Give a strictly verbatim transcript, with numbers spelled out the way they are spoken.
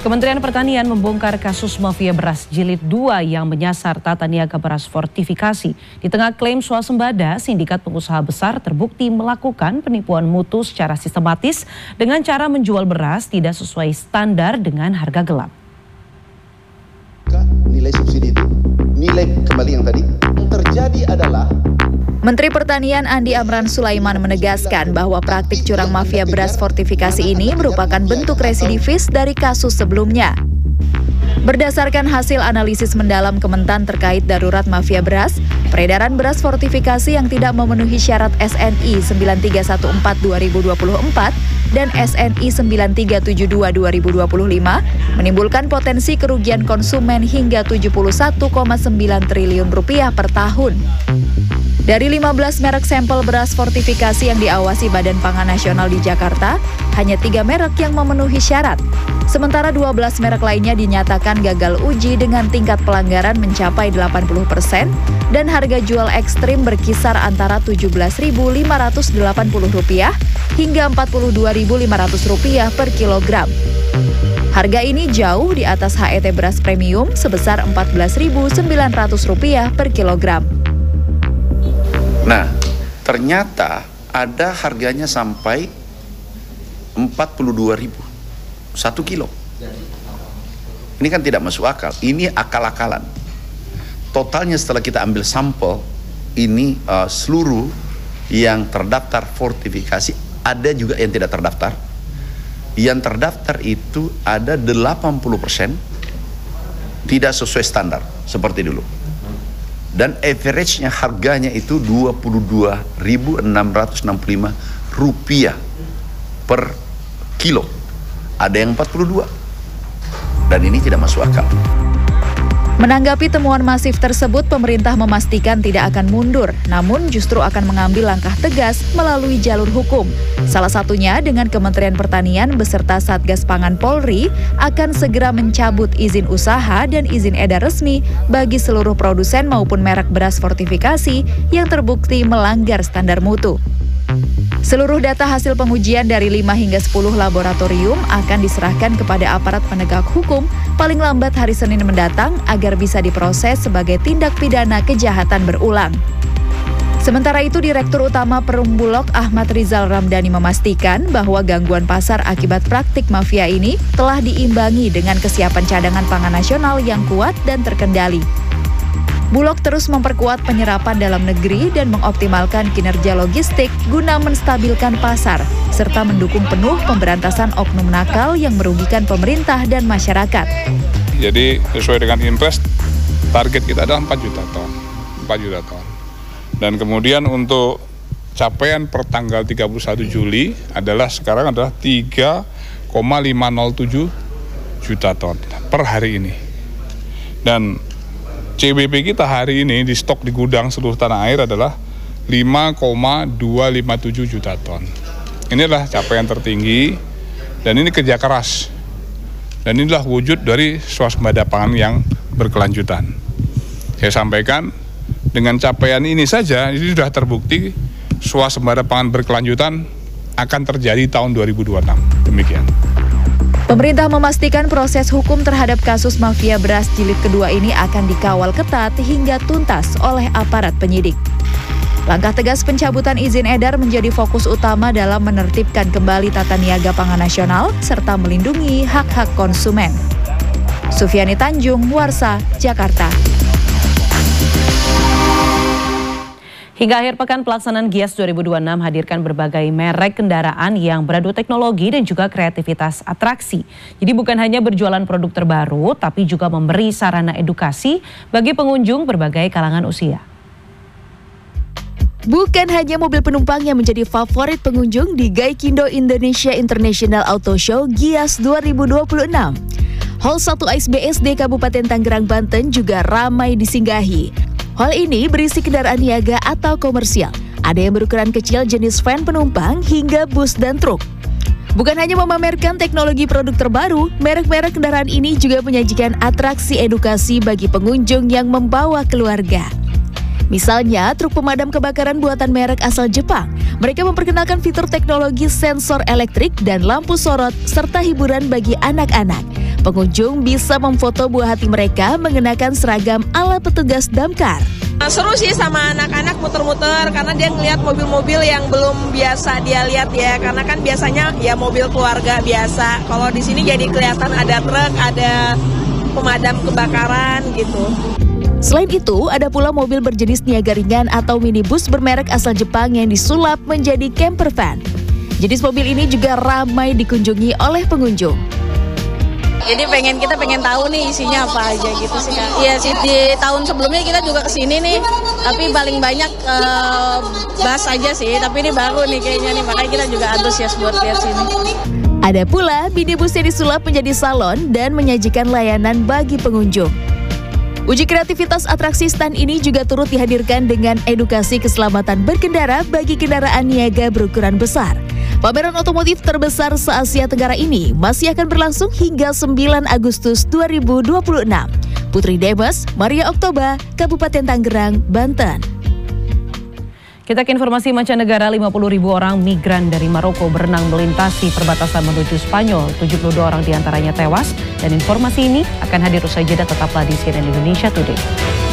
Kementerian Pertanian membongkar kasus mafia beras jilid dua yang menyasar tata niaga beras fortifikasi. Di tengah klaim swasembada, sindikat pengusaha besar terbukti melakukan penipuan mutu secara sistematis dengan cara menjual beras tidak sesuai standar dengan harga gelap. Nilai subsidi itu, nilai kembali yang tadi, yang terjadi adalah Menteri Pertanian Andi Amran Sulaiman menegaskan bahwa praktik curang mafia beras fortifikasi ini merupakan bentuk residivis dari kasus sebelumnya. Berdasarkan hasil analisis mendalam Kementan terkait darurat mafia beras, peredaran beras fortifikasi yang tidak memenuhi syarat S N I sembilan tiga satu empat dua ribu dua puluh empat dan S N I sembilan tiga tujuh dua dua ribu dua puluh lima menimbulkan potensi kerugian konsumen hingga tujuh puluh satu koma sembilan triliun rupiah per tahun. Dari lima belas merek sampel beras fortifikasi yang diawasi Badan Pangan Nasional di Jakarta, hanya tiga merek yang memenuhi syarat. Sementara dua belas merek lainnya dinyatakan gagal uji dengan tingkat pelanggaran mencapai delapan puluh persen dan harga jual ekstrim berkisar antara tujuh belas ribu lima ratus delapan puluh rupiah hingga empat puluh dua ribu lima ratus rupiah per kilogram. Harga ini jauh di atas H E T beras premium sebesar empat belas ribu sembilan ratus rupiah per kilogram. Nah, ternyata ada harganya sampai empat puluh dua ribu satu kilo. Ini kan tidak masuk akal. Ini akal-akalan. Totalnya setelah kita ambil sampel, ini uh, seluruh yang terdaftar fortifikasi, ada juga yang tidak terdaftar. Yang terdaftar itu ada delapan puluh persen tidak sesuai standar seperti dulu. Dan average-nya harganya itu dua puluh dua ribu enam ratus enam puluh lima rupiah per kilo. Ada yang empat puluh dua. Dan ini tidak masuk akal. Menanggapi temuan masif tersebut, pemerintah memastikan tidak akan mundur, namun justru akan mengambil langkah tegas melalui jalur hukum. Salah satunya dengan Kementerian Pertanian beserta Satgas Pangan Polri akan segera mencabut izin usaha dan izin edar resmi bagi seluruh produsen maupun merek beras fortifikasi yang terbukti melanggar standar mutu. Seluruh data hasil pengujian dari lima hingga sepuluh laboratorium akan diserahkan kepada aparat penegak hukum paling lambat hari Senin mendatang agar bisa diproses sebagai tindak pidana kejahatan berulang. Sementara itu, Direktur Utama Perum Bulog Ahmad Rizal Ramdhani memastikan bahwa gangguan pasar akibat praktik mafia ini telah diimbangi dengan kesiapan cadangan pangan nasional yang kuat dan terkendali. Bulog terus memperkuat penyerapan dalam negeri dan mengoptimalkan kinerja logistik guna menstabilkan pasar, serta mendukung penuh pemberantasan oknum nakal yang merugikan pemerintah dan masyarakat. Jadi sesuai dengan impres, target kita adalah empat juta ton. empat juta ton. Dan kemudian untuk capaian per tanggal tiga puluh satu Juli adalah sekarang adalah tiga koma lima nol tujuh juta ton per hari ini. Dan C B P kita hari ini di stok di gudang seluruh tanah air adalah lima koma dua lima tujuh juta ton. Ini adalah capaian tertinggi dan ini kerja keras. Dan inilah wujud dari swasembada pangan yang berkelanjutan. Saya sampaikan dengan capaian ini saja ini sudah terbukti swasembada pangan berkelanjutan akan terjadi tahun dua ribu dua puluh enam. Demikian. Pemerintah memastikan proses hukum terhadap kasus mafia beras jilid kedua ini akan dikawal ketat hingga tuntas oleh aparat penyidik. Langkah tegas pencabutan izin edar menjadi fokus utama dalam menertibkan kembali tata niaga pangan nasional serta melindungi hak-hak konsumen. Sufiani Tanjung, Warsa, Jakarta. Hingga akhir pekan pelaksanaan Gias dua ribu dua puluh enam hadirkan berbagai merek kendaraan yang beradu teknologi dan juga kreativitas atraksi. Jadi bukan hanya berjualan produk terbaru, tapi juga memberi sarana edukasi bagi pengunjung berbagai kalangan usia. Bukan hanya mobil penumpang yang menjadi favorit pengunjung di Gaikindo Indonesia International Auto Show Gias dua ribu dua puluh enam. Hall satu A I S B S D Kabupaten Tangerang, Banten juga ramai disinggahi. Hall ini berisi kendaraan niaga atau komersial. Ada yang berukuran kecil jenis van penumpang hingga bus dan truk. Bukan hanya memamerkan teknologi produk terbaru, merek-merek kendaraan ini juga menyajikan atraksi edukasi bagi pengunjung yang membawa keluarga. Misalnya, truk pemadam kebakaran buatan merek asal Jepang. Mereka memperkenalkan fitur teknologi sensor elektrik dan lampu sorot serta hiburan bagi anak-anak. Pengunjung bisa memfoto buah hati mereka mengenakan seragam ala petugas damkar. Seru sih sama anak-anak muter-muter karena dia ngelihat mobil-mobil yang belum biasa dia lihat ya, karena kan biasanya ya mobil keluarga biasa. Kalau di sini jadi kelihatan ada truk, ada pemadam kebakaran gitu. Selain itu, ada pula mobil berjenis niaga ringan atau minibus bermerek asal Jepang yang disulap menjadi camper van. Jenis mobil ini juga ramai dikunjungi oleh pengunjung. Jadi pengen kita pengen tahu nih isinya apa aja gitu sih Kak. Iya sih, di tahun sebelumnya kita juga kesini nih, tapi paling banyak uh, bus aja sih, tapi ini baru nih kayaknya nih, makanya kita juga antusias buat lihat sini. Ada pula minibus yang disulap menjadi salon dan menyajikan layanan bagi pengunjung. Uji kreativitas atraksi stand ini juga turut dihadirkan dengan edukasi keselamatan berkendara bagi kendaraan niaga berukuran besar. Pameran otomotif terbesar se-Asia Tenggara ini masih akan berlangsung hingga sembilan Agustus dua ribu dua puluh enam. Putri Demes, Maria Oktober, Kabupaten Tangerang, Banten. Kita ke informasi mancanegara, lima puluh ribu orang migran dari Maroko berenang melintasi perbatasan menuju Spanyol. tujuh puluh dua orang diantaranya tewas. Dan informasi ini akan hadir usai jeda, tetaplah di C N N Indonesia Today.